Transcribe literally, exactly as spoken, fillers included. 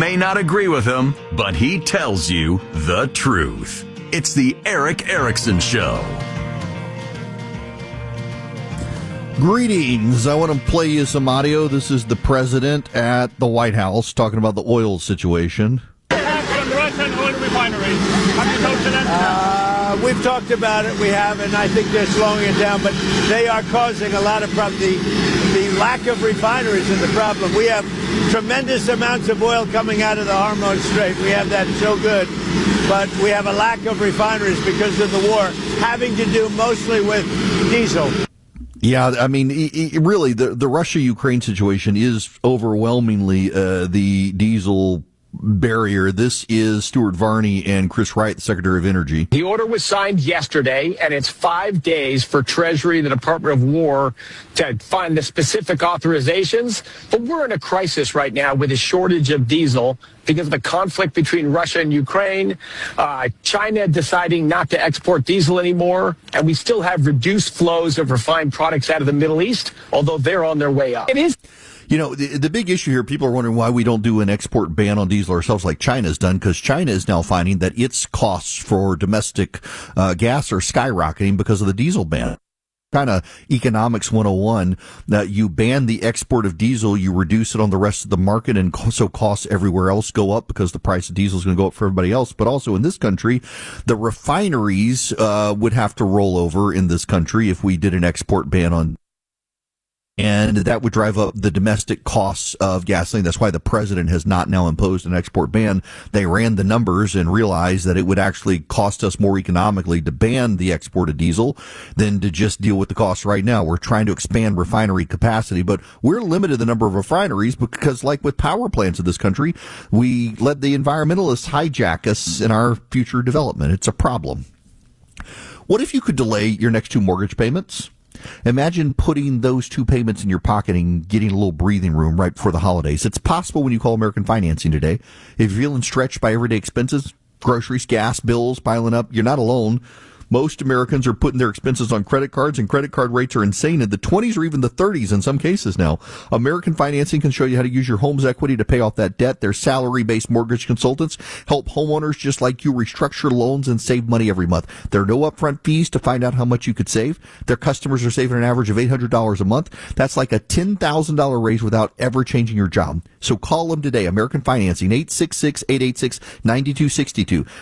may not agree with him, but he tells you the truth. It's the Erick Erickson Show. Greetings. I want to play you some audio. This is the president at the White House talking about the oil situation. We have some Russian oil refineries. Have you talked to them? Uh, we've talked about it. We have, and I think they're slowing it down. But they are causing a lot of problems. The, the lack of refineries is the problem. We have tremendous amounts of oil coming out of the Hormuz Strait. We have that so good. But we have a lack of refineries because of the war, having to do mostly with diesel. Yeah, I mean, it, it really, the, the Russia-Ukraine situation is overwhelmingly uh, the diesel barrier. This is Stuart Varney and Chris Wright, the Secretary of Energy. The order was signed yesterday, and it's five days for Treasury and the Department of War to find the specific authorizations. But we're in a crisis right now with a shortage of diesel because of the conflict between Russia and Ukraine, uh, China deciding not to export diesel anymore, and we still have reduced flows of refined products out of the Middle East, although they're on their way up. It is. You know, the, the big issue here, people are wondering why we don't do an export ban on diesel ourselves like China's done, because China is now finding that its costs for domestic uh, gas are skyrocketing because of the diesel ban. Kind of economics one oh one, that you ban the export of diesel, you reduce it on the rest of the market, and so costs everywhere else go up because the price of diesel is going to go up for everybody else. But also in this country, the refineries uh, would have to roll over in this country if we did an export ban on. And that would drive up the domestic costs of gasoline. That's why the president has not now imposed an export ban. They ran the numbers and realized that it would actually cost us more economically to ban the export of diesel than to just deal with the costs right now. We're trying to expand refinery capacity, but we're limited the number of refineries because, like with power plants in this country, we let the environmentalists hijack us in our future development. It's a problem. What if you could delay your next two mortgage payments? Imagine putting those two payments in your pocket and getting a little breathing room right before the holidays. It's possible when you call American Financing today. If you're feeling stretched by everyday expenses, groceries, gas, bills piling up, you're not alone. Most Americans are putting their expenses on credit cards, and credit card rates are insane in the twenties or even the thirties in some cases now. American Financing can show you how to use your home's equity to pay off that debt. Their salary-based mortgage consultants help homeowners just like you restructure loans and save money every month. There are no upfront fees to find out how much you could save. Their customers are saving an average of eight hundred dollars a month. That's like a ten thousand dollars raise without ever changing your job. So call them today, American Financing, eight six six, eight eight six, nine two six two.